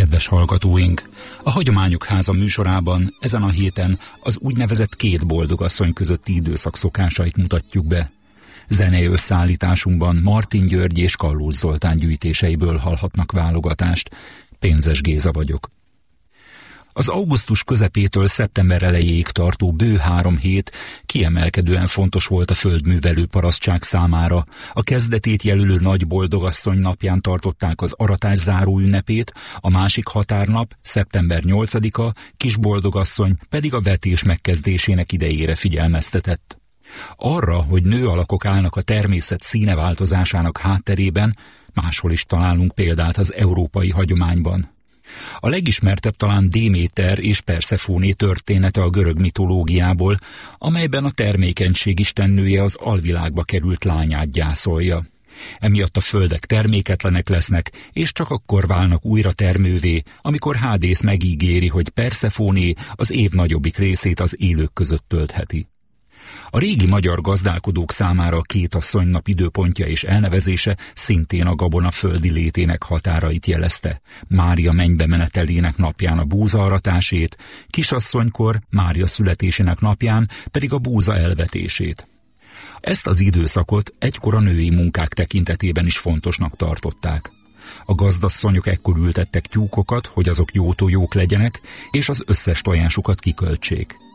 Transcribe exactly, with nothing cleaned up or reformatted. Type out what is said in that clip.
Kedves hallgatóink! A Hagyományok Háza műsorában ezen a héten az úgynevezett két boldogasszony közötti időszak szokásait mutatjuk be. Zenei összeállításunkban Martin György és Kallós Zoltán gyűjtéseiből hallhatnak válogatást. Pénzes Géza vagyok. Az augusztus közepétől szeptember elejéig tartó bő három hét kiemelkedően fontos volt a földművelő parasztság számára. A kezdetét jelölő Nagy Boldogasszony napján tartották az aratás záró ünnepét, a másik határnap, szeptember nyolcadika, Kis Boldogasszony pedig a vetés megkezdésének idejére figyelmeztetett. Arra, hogy nő alakok állnak a természet színe változásának hátterében, máshol is találunk példát az európai hagyományban. A legismertebb talán Déméter és Persefóné története a görög mitológiából, amelyben a termékenység istennője az alvilágba került lányát gyászolja. Emiatt a földek terméketlenek lesznek, és csak akkor válnak újra termővé, amikor Hádész megígéri, hogy Persefóné az év nagyobbik részét az élők között töltheti. A régi magyar gazdálkodók számára a két asszonynap időpontja és elnevezése szintén a gabona földi létének határait jelezte. Mária mennybe menetelének napján a búzaaratásét, kisasszonykor, Mária születésének napján pedig a búza elvetését. Ezt az időszakot egykor a női munkák tekintetében is fontosnak tartották. A gazdasszonyok ekkor ültettek tyúkokat, hogy azok jó tojók legyenek, és az összes tojásukat kiköltsék.